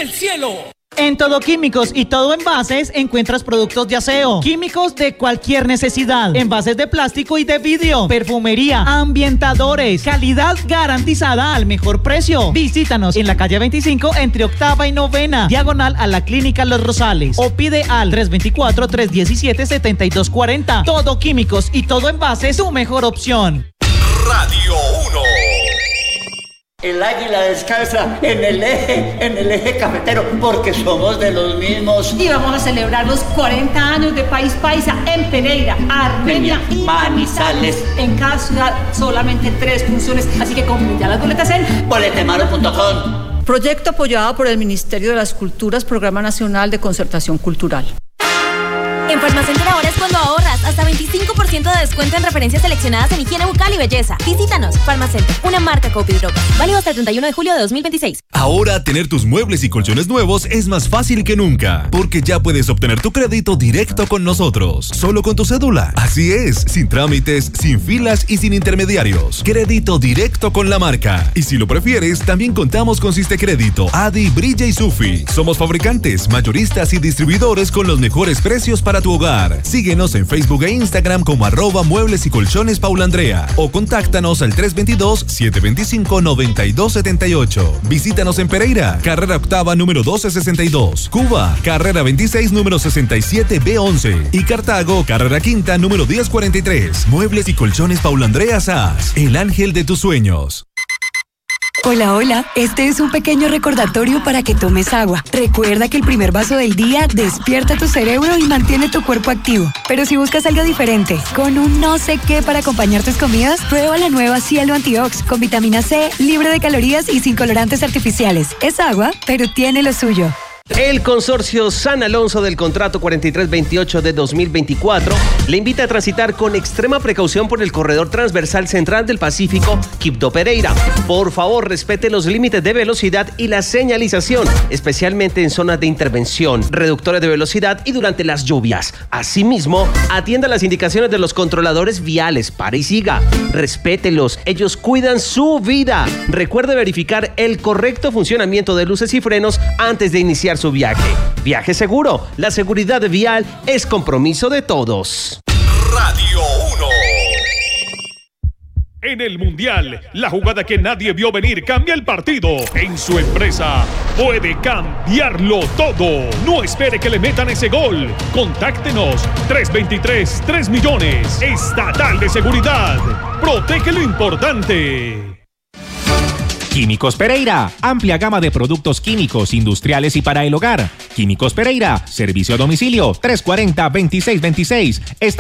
del cielo. En Todo Químicos y Todo Envases encuentras productos de aseo, químicos de cualquier necesidad, envases de plástico y de vidrio, perfumería, ambientadores, calidad garantizada al mejor precio. Visítanos en la calle 25 entre 8ª y 9ª, diagonal a la Clínica Los Rosales, o pide al 324-317-7240. Todo Químicos y Todo Envases, tu mejor opción. Radio 1. El águila descansa en el eje cafetero, porque somos de los mismos. Y vamos a celebrar los 40 años de País Paisa en Pereira, Armenia y Manizales. En cada ciudad solamente 3 funciones, así que compren ya las boletas en boletemaro.com. Proyecto apoyado por el Ministerio de las Culturas, Programa Nacional de Concertación Cultural. En Farmacenter ahora es cuando ahorras hasta 25% de descuento en referencias seleccionadas en higiene bucal y belleza. Visítanos. Farmacenter, una marca Copidrogas. Válido hasta el 31 de julio de 2026. Ahora tener tus muebles y colchones nuevos es más fácil que nunca, porque ya puedes obtener tu crédito directo con nosotros, solo con tu cédula. Así es, sin trámites, sin filas y sin intermediarios. Crédito directo con la marca. Y si lo prefieres, también contamos con Sistecrédito, Adi, Brilla y Sufi. Somos fabricantes, mayoristas y distribuidores con los mejores precios para tu hogar. Síguenos en Facebook e Instagram como @Muebles y Colchones Paula Andrea o contáctanos al 322-725-9278. Visítanos en Pereira, carrera 8ª número 1262, Cuba, carrera 26 número 67B11 y Cartago, carrera 5ª número 1043. Muebles y Colchones Paula Andrea Sass, el ángel de tus sueños. Hola, hola. Este es un pequeño recordatorio para que tomes agua. Recuerda que el primer vaso del día despierta tu cerebro y mantiene tu cuerpo activo. Pero si buscas algo diferente, con un no sé qué para acompañar tus comidas, prueba la nueva Cielo Antiox con vitamina C, libre de calorías y sin colorantes artificiales. Es agua, pero tiene lo suyo. El consorcio San Alonso del contrato 4328 de 2024 le invita a transitar con extrema precaución por el corredor transversal central del Pacífico, Quibdó-Pereira. Por favor, respete los límites de velocidad y la señalización, especialmente en zonas de intervención, reductores de velocidad y durante las lluvias. Asimismo, atienda las indicaciones de los controladores viales, pare y siga. Respételos, ellos cuidan su vida. Recuerde verificar el correcto funcionamiento de luces y frenos antes de iniciar su viaje. Viaje seguro. La seguridad vial es compromiso de todos. Radio 1. En el Mundial, la jugada que nadie vio venir cambia el partido. En su empresa puede cambiarlo todo. No espere que le metan ese gol. Contáctenos 323-3 millones. Estatal de Seguridad. Protege lo importante. Químicos Pereira, amplia gama de productos químicos, industriales y para el hogar. Químicos Pereira, servicio a domicilio 340-2626.